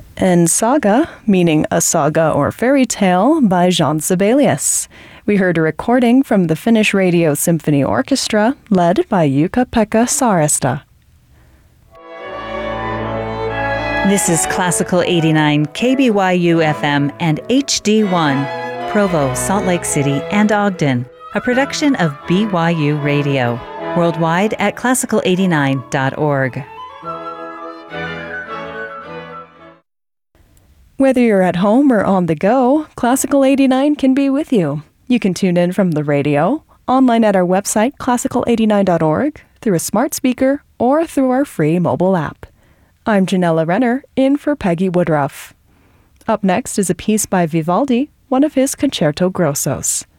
And Saga, meaning a saga or fairy tale, by Jean Sibelius. We heard a recording from the Finnish Radio Symphony Orchestra, led by Jukka-Pekka Saarista. This is Classical 89, KBYU FM and HD1, Provo, Salt Lake City, and Ogden, a production of BYU Radio, worldwide at classical89.org. Whether you're at home or on the go, Classical 89 can be with you. You can tune in from the radio, online at our website, classical89.org, through a smart speaker, or through our free mobile app. I'm Janella Renner, in for Peggy Woodruff. Up next is a piece by Vivaldi, one of his Concerto Grossos.